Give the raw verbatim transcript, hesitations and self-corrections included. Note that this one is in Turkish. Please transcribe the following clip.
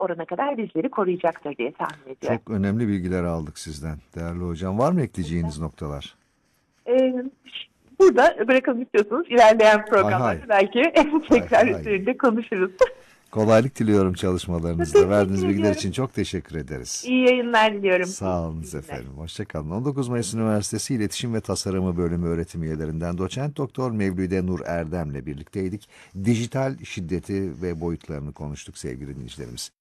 orana kadar bizleri koruyacaktır diye tahmin ediyorum. Çok önemli bilgiler aldık sizden değerli hocam. Var mı ekleyeceğiniz noktalar? Ee, Burada bırakalım istiyorsanız ilerleyen Hay hay. programlarda belki Hay tekrar hay. üzerinde konuşuruz. Kolaylık diliyorum Çok çalışmalarınızda. Verdiğiniz teşekkür bilgiler ediyorum. için çok teşekkür ederiz. İyi yayınlar diliyorum. Sağ olun İyi günler. efendim. Hoşçakalın. on dokuz Mayıs Üniversitesi İletişim ve Tasarımı Bölümü öğretim üyelerinden doçent doktor Mevlüde Nur Erdem'le birlikteydik. Dijital şiddeti ve boyutlarını konuştuk sevgili dinleyicilerimiz.